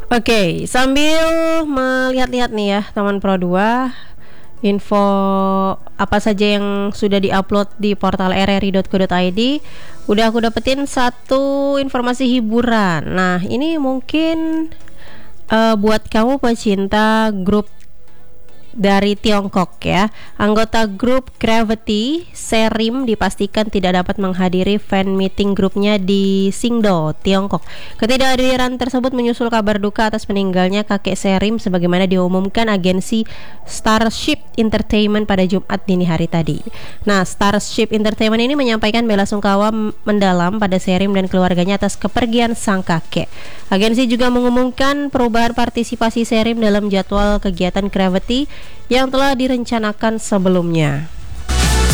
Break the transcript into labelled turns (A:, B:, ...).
A: Oke, sambil melihat-lihat nih ya teman Pro 2, info apa saja yang sudah diupload di portal rri.co.id. Udah aku dapetin satu informasi hiburan. Nah, ini mungkin buat kamu pecinta grup dari Tiongkok ya. Anggota grup Gravity, Serim, dipastikan tidak dapat menghadiri fan meeting grupnya di Singdo, Tiongkok. Ketidakhadiran tersebut menyusul kabar duka atas meninggalnya kakek Serim sebagaimana diumumkan agensi Starship Entertainment pada Jumat dini hari tadi. Nah, Starship Entertainment ini menyampaikan belasungkawa mendalam pada Serim dan keluarganya atas kepergian sang kakek. Agensi juga mengumumkan perubahan partisipasi Serim dalam jadwal kegiatan Gravity yang telah direncanakan sebelumnya.